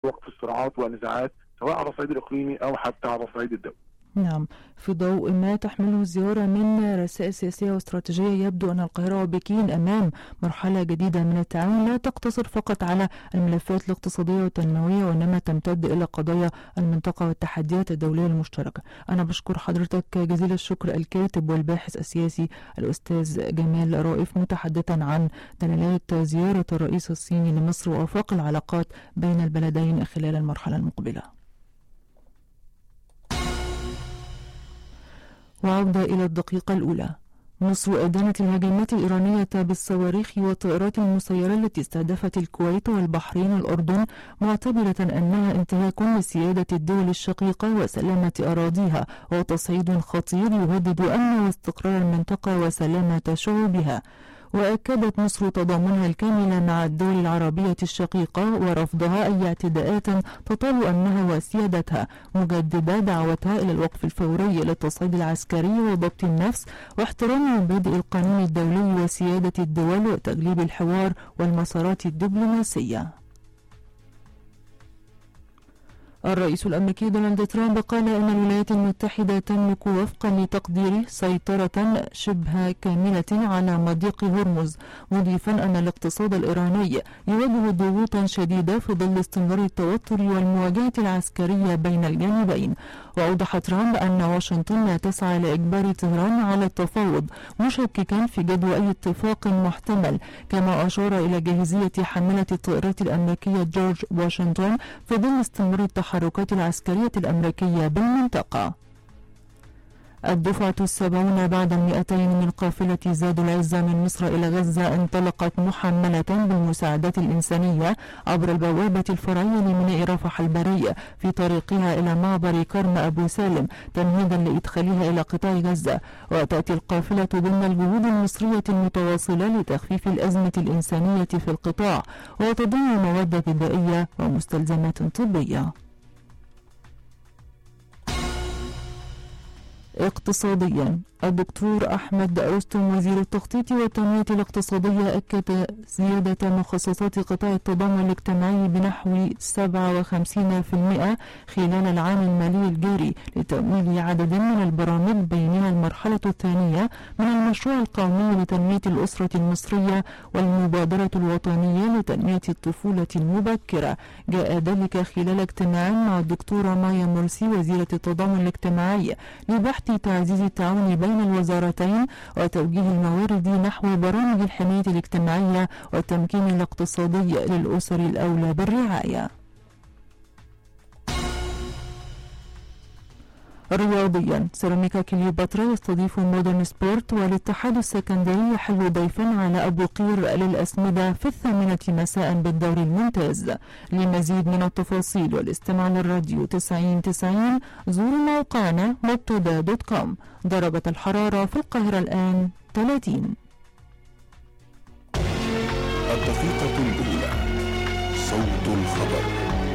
وقف الصراعات والنزاعات سواء على الصعيد الإقليمي أو حتى على الصعيد الدولي. نعم، في ضوء ما تحمله الزيارة من رسائل سياسية واستراتيجية، يبدو أن القاهرة وبكين أمام مرحلة جديدة من التعاون لا تقتصر فقط على الملفات الاقتصادية والتنموية، وإنما تمتد إلى قضايا المنطقة والتحديات الدولية المشتركة. أنا بشكر حضرتك جزيل الشكر، الكاتب والباحث السياسي الأستاذ جمال رائف، متحدثا عن دلالات زيارة الرئيس الصيني لمصر وآفاق العلاقات بين البلدين خلال المرحلة المقبلة. وعودة إلى الدقيقة الأولى. مصر أدانت الهجمات الإيرانية بالصواريخ والطائرات المسيرة التي استهدفت الكويت والبحرين والأردن، معتبرة أنها انتهاك لسيادة الدول الشقيقة وسلامة أراضيها وتصعيد خطير يهدد أمن واستقرار المنطقة وسلامة شعوبها. وأكدت مصر تضامنها الكامل مع الدول العربية الشقيقة ورفضها أي اعتداءات تطال أمنها وسيادتها، مجددة دعوتها إلى الوقف الفوري للتصعيد العسكري وضبط النفس واحترام مبادئ القانون الدولي وسيادة الدول وتغليب الحوار والمسارات الدبلوماسية. الرئيس الأمريكي دونالد ترامب قال أن الولايات المتحدة تملك وفقا لتقديره سيطرة شبه كاملة على مضيق هرمز، مضيفا أن الاقتصاد الإيراني يواجه ضغوطا شديدة في ظل استمرار التوتر والمواجهة العسكرية بين الجانبين. وأوضح ترامب أن واشنطن لا تسعى لإجبار طهران على التفاوض، مشككا في جدوى أي اتفاق محتمل، كما أشار إلى جاهزية حاملة الطائرات الأمريكية جورج واشنطن في ظل استمرار التحركات العسكرية الأمريكية بالمنطقة. الدفعة 70 بعد 200 من قافلة زاد العزة من مصر إلى غزة انطلقت محملة بالمساعدات الإنسانية عبر البوابة الفرعية لميناء رفح البري في طريقها إلى معبر كرم أبو سالم تمهيدا لإدخالها إلى قطاع غزة. وتأتي القافلة ضمن الجهود المصرية المتواصلة لتخفيف الأزمة الإنسانية في القطاع، وتضم مواد غذائية ومستلزمات طبية. اقتصاديا، الدكتور أحمد رستم وزير التخطيط والتنمية الاقتصادية أكد زيادة مخصصات قطاع التضامن الاجتماعي بنحو 57% خلال العام المالي الجاري لتمويل عدد من البرامج بينها المرحلة الثانية من المشروع القومي لتنمية الأسرة المصرية والمبادرة الوطنية لتنمية الطفولة المبكرة. جاء ذلك خلال اجتماع مع الدكتورة مايا مرسي وزيرة التضامن الاجتماعي لبحث تعزيز التعاون بين الوزارتين وتوجيه الموارد نحو برامج الحماية الاجتماعية والتمكين الاقتصادي للأسر الأولى بالرعاية. رياضيا، سيراميكا كليوباترا يستضيف مودرن سبورت، والاتحاد السكندري يحل ضيفا على أبو قير للأسمدة في 8 مساء بالدوري الممتاز. لمزيد من التفاصيل والاستماع للراديو 90 زوروا موقعنا مبتدا.com. درجة الحرارة في القاهرة الآن 30. الدقيقة الأولى، صوت الخبر.